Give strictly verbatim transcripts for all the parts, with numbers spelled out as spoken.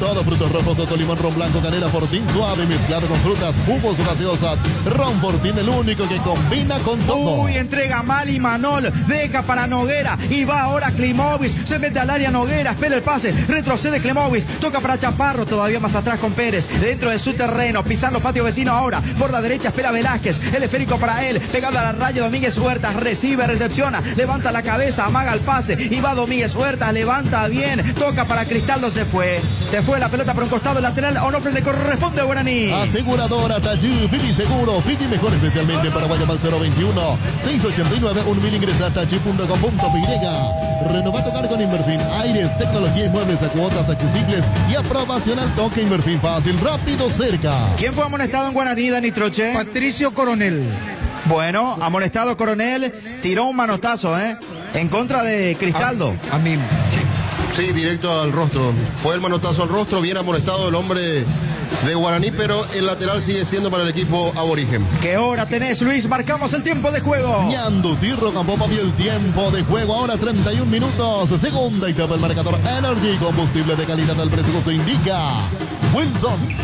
todo, frutos rojos, coco, limón, ron blanco, canela, Fortín suave, mezclado con frutas, jugos o gaseosas. Ron Fortín, el único que combina con todo. Uy, entrega mal y Manol, deja para Noguera y va ahora Klimovic, se mete al área Noguera, espera el pase, retrocede Klimovic, toca para Chaparro, todavía más atrás con Pérez, dentro de su terreno, pisando patio vecino ahora, por la derecha espera Velázquez, el esférico para él, pegado a la raya Domínguez Huertas, recibe, recepciona, levanta la cabeza, amaga el pase y va Domínguez Huertas, levanta bien, toca para Cristaldo, se fue, se fue la pelota por un costado lateral, Onofre le corresponde a Guaraní. Aseguradora Tayú, Vivi Seguro, Vivi Mejor especialmente para Guayabal cero veintiuno, seis ochenta y nueve, un mil ingresa a tayú punto com punto pe. Renova tocar con Inverfin, aires, tecnología y muebles a cuotas accesibles y aprobación al toque. Inverfin fácil, rápido, cerca. ¿Quién fue amonestado en Guaraní, Dani Troche? Patricio Coronel. Bueno, amonestado Coronel, tiró un manotazo, ¿eh? En contra de Cristaldo. A, a mí, sí. Sí, directo al rostro. Fue el manotazo al rostro, bien amonestado el hombre de Guaraní, pero el lateral sigue siendo para el equipo aborigen. ¿Qué hora tenés, Luis? Marcamos el tiempo de juego. Ñandu, Tirro, Campopa, y el tiempo de juego. Ahora treinta y un minutos. Segunda etapa, el marcador Energy, combustible de calidad al precio que se indica. Wilson.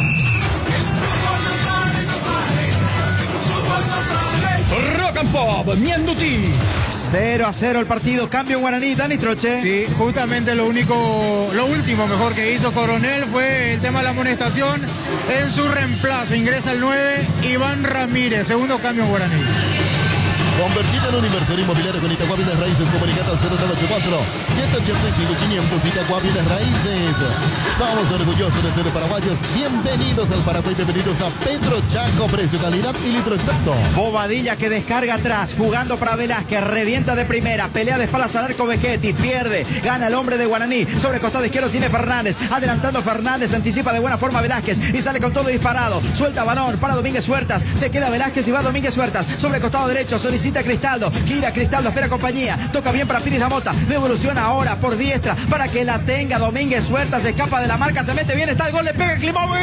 Rock and Pop, Ñanduti. cero a cero el partido, cambio en Guaraní, Dani Troche. Sí, justamente lo único, lo último mejor que hizo Coronel fue el tema de la amonestación. En su reemplazo ingresa el nueve, Iván Ramírez, segundo cambio en Guaraní. Convertida en un inversor inmobiliario con Itagua Bienes Raíces, comunicate al cero nueve ocho cuatro, siete ocho cinco, quinientos. Itagua Bienes Raíces. Somos orgullosos de ser paraguayos. Bienvenidos al Paraguay, bienvenidos a Pedro Chaco, precio, calidad y litro exacto. Bobadilla que descarga atrás, jugando para Velázquez, revienta de primera, pelea de espaldas al arco Vegetti, pierde, gana el hombre de Guaraní, sobre el costado izquierdo tiene Fernández, adelantando Fernández, anticipa de buena forma Velázquez y sale con todo disparado, suelta balón para Domínguez Huertas, se queda Velázquez y va Domínguez Huertas, sobre el costado derecho, solicita Cristaldo, gira Cristaldo, espera compañía, toca bien para Piris Damota, devolución ahora por diestra para que la tenga Domínguez Huertas, se escapa de la marca, se mete bien, está el gol, le pega Klimovic,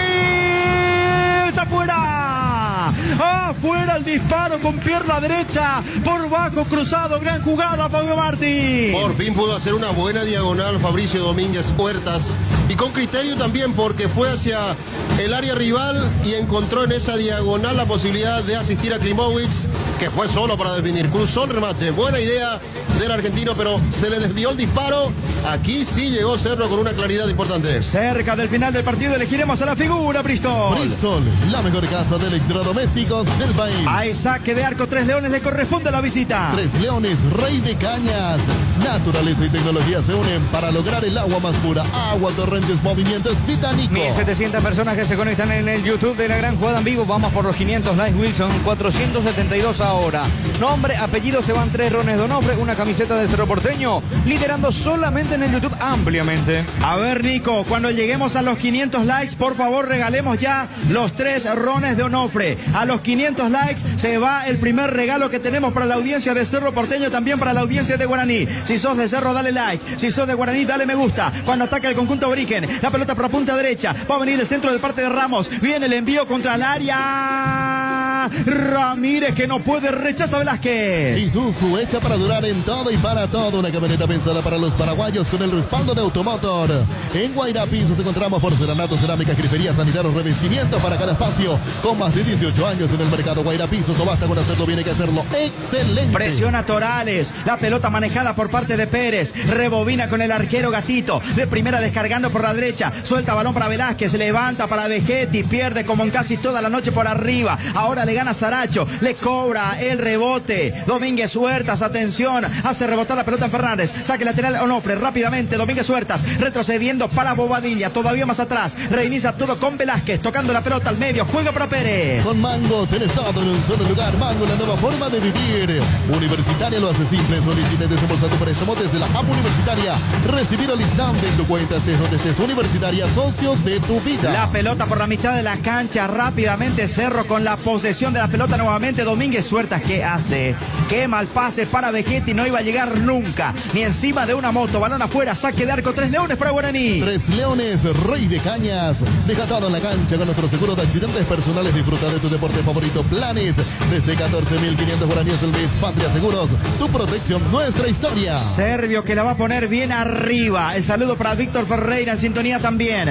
afuera, afuera el disparo con pierna derecha, por bajo cruzado, gran jugada Fabio Martí. Por fin pudo hacer una buena diagonal Fabricio Domínguez Huertas y con criterio también porque fue hacia el área rival y encontró en esa diagonal la posibilidad de asistir a Klimovic, que fue solo para definir, cruzó el remate, buena idea del argentino, pero se le desvió el disparo. Aquí sí llegó Cerro con una claridad importante. Cerca del final del partido elegiremos a la figura, Bristol. Bristol, la mejor casa de electrodomésticos del país. Hay saque de arco, Tres Leones le corresponde la visita. Tres Leones, rey de cañas. Naturaleza y tecnología se unen para lograr el agua más pura. Agua, torrentes, movimientos, Titanico. mil setecientas personas que se conectan en el YouTube de la Gran Jugada en Vivo. Vamos por los quinientos likes, Wilson. cuatrocientos setenta y dos ahora. Nombre, apellido, se van tres rones de Onofre, una camiseta del Cerro Porteño, liderando solamente en el YouTube ampliamente. A ver, Nico, cuando lleguemos a los quinientos likes, por favor, regalemos ya los tres rones de Onofre. A los quinientos likes se va el primer regalo que tenemos para la audiencia de Cerro Porteño, también para la audiencia de Guaraní. Si sos de Cerro, dale like. Si sos de Guaraní, dale me gusta. Cuando ataca el conjunto aborigen, la pelota por la punta derecha, va a venir el centro de parte de Ramos. Viene el envío contra el área. Ramírez que no puede, rechaza Velázquez. Isuzu, hecha para durar en todo y para todo. Una camioneta pensada para los paraguayos con el respaldo de Automotor. En Guayrapí nos encontramos porcelanato, cerámica, grifería, sanitarios, revestimiento para cada espacio. Con más de dieciocho años en el mercado Guayrapí, no basta con hacerlo bien, hay que hacerlo excelente. Presiona Torales, la pelota manejada por parte de Pérez, rebobina con el arquero Gatito, de primera descargando por la derecha, suelta balón para Velázquez, levanta para Vegetti, pierde como en casi toda la noche por arriba, ahora le gana Saracho, le cobra el rebote, Domínguez Huertas, atención, hace rebotar la pelota en Fernández, saque lateral Onofre, rápidamente Domínguez Huertas, retrocediendo para Bobadilla, todavía más atrás, reinicia todo con Velázquez, tocando la pelota al medio, juega para Pérez. Con Mango tenés todo en un solo lugar. Mango, la nueva forma de vivir. Universitaria lo hace simple. Solicite desembolsado préstamo desde la app Universitaria. Recibir el instante en tu cuenta, estés donde estés. Universitaria, socios de tu vida. La pelota por la mitad de la cancha. Rápidamente Cerro con la posesión de la pelota nuevamente. Domínguez Huertas, ¿qué hace? Qué mal pase para Vegetti. No iba a llegar nunca. Ni encima de una moto. Balón afuera. Saque de arco. Tres Leones para Guaraní. Tres Leones, rey de cañas. Deja todo en la cancha con nuestro seguro de accidentes personales. Disfruta de tu deporte favorito. Planes desde catorce mil quinientos guaraníes el mes. Patria Seguros, tu protección, nuestra historia. Servio que la va a poner bien arriba. El saludo para Víctor Ferreira en sintonía también.